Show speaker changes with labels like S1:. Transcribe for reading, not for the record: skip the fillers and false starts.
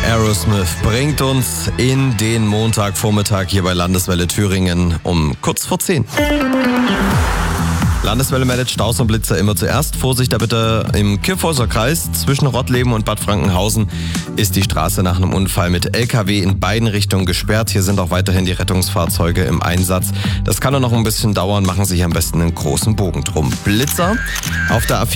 S1: Aerosmith bringt uns in den Montagvormittag hier bei Landeswelle Thüringen um kurz vor 10. Landeswelle meldet Staus und Blitzer immer zuerst. Vorsicht da bitte im Kyffhäuser Kreis. Zwischen Rottleben und Bad Frankenhausen ist die Straße nach einem Unfall mit LKW in beiden Richtungen gesperrt. Hier sind auch weiterhin die Rettungsfahrzeuge im Einsatz. Das kann nur noch ein bisschen dauern. Machen Sie hier am besten einen großen Bogen drum. Blitzer auf der A4